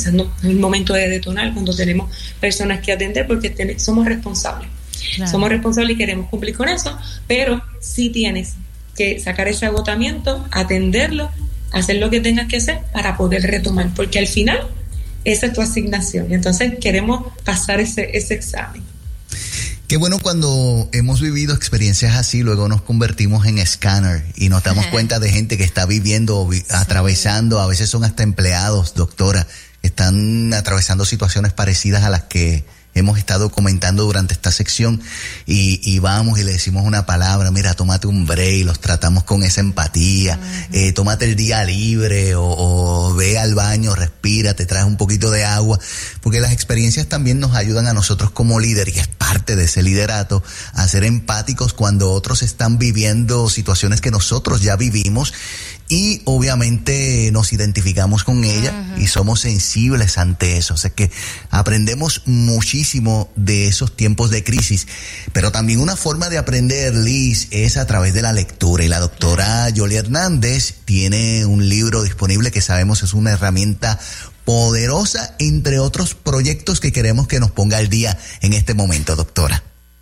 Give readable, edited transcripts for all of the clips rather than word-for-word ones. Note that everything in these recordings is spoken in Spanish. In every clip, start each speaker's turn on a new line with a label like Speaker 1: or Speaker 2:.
Speaker 1: quizás no es el momento de detonar cuando tenemos personas que atender, porque somos responsables. Claro. Somos responsables y queremos cumplir con eso, pero sí tienes que sacar ese agotamiento, atenderlo, hacer lo que tengas que hacer para poder retomar, porque al final esa es tu asignación. Entonces queremos pasar ese examen.
Speaker 2: Qué bueno cuando hemos vivido experiencias así, luego nos convertimos en escáner y nos damos cuenta de gente que está viviendo, atravesando, a veces son hasta empleados, doctora, que están atravesando situaciones parecidas a las que hemos estado comentando durante esta sección y vamos y le decimos una palabra, mira, tómate un break, los tratamos con esa empatía, tómate el día libre o ve al baño, respira, te traes un poquito de agua, porque las experiencias también nos ayudan a nosotros como líder, y es parte de ese liderato, a ser empáticos cuando otros están viviendo situaciones que nosotros ya vivimos y obviamente nos identificamos con ella y somos sensibles ante eso. O sea que aprendemos muchísimo de esos tiempos de crisis, pero también una forma de aprender, Liz, es a través de la lectura, y la doctora Yoli Hernández tiene un libro disponible que sabemos es una herramienta poderosa, entre otros proyectos que queremos que nos ponga al día en este momento, doctora.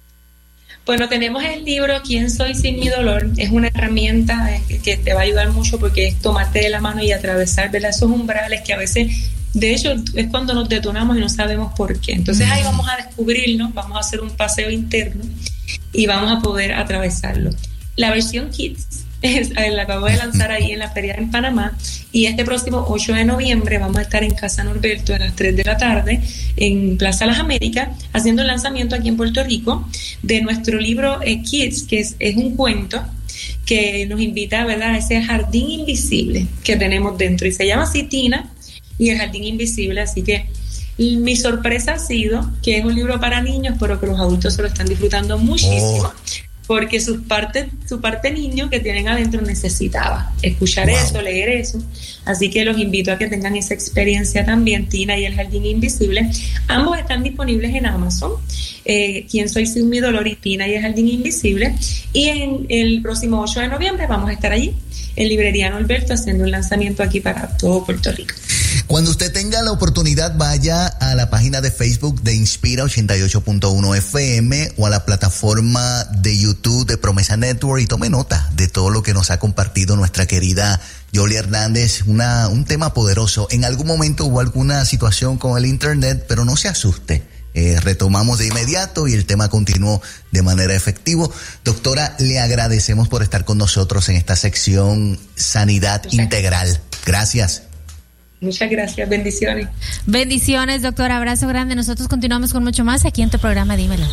Speaker 1: Bueno, tenemos el libro ¿Quién soy sin mi dolor? Es una herramienta que te va a ayudar mucho, porque es tomarte de la mano y atravesar, ¿verdad?, esos umbrales que a veces, de hecho, es cuando nos detonamos y no sabemos por qué. Entonces ahí vamos a descubrirnos, vamos a hacer un paseo interno y vamos a poder atravesarlo. La versión Kids la acabo de lanzar ahí en la feria en Panamá, y este próximo 8 de noviembre vamos a estar en Casa Norberto a las 3 de la tarde en Plaza Las Américas haciendo el lanzamiento aquí en Puerto Rico de nuestro libro Kids, que es un cuento que nos invita, ¿verdad?, a ese jardín invisible que tenemos dentro, y se llama así Tina y el jardín invisible. Así que mi sorpresa ha sido que es un libro para niños, pero que los adultos se lo están disfrutando muchísimo. Porque su parte niño que tienen adentro necesitaba escuchar eso, leer eso. Así que los invito a que tengan esa experiencia también, Tina y el Jardín Invisible. Ambos están disponibles en Amazon, Quién soy sin mi dolor y Tina y el Jardín Invisible. Y en el próximo 8 de noviembre vamos a estar allí en Librería Norberto haciendo un lanzamiento aquí para todo Puerto Rico.
Speaker 2: Cuando usted tenga la oportunidad, vaya a la página de Facebook de Inspira 88.1 FM o a la plataforma de YouTube de Promesa Network y tome nota de todo lo que nos ha compartido nuestra querida Yoli Hernández. Un tema poderoso. En algún momento hubo alguna situación con el internet, pero no se asuste. Retomamos de inmediato y el tema continuó de manera efectiva. Doctora, le agradecemos por estar con nosotros en esta sección Sanidad Integral. Gracias.
Speaker 1: Muchas gracias, bendiciones.
Speaker 3: Bendiciones, doctora, abrazo grande. Nosotros continuamos con mucho más aquí en tu programa Dímelo.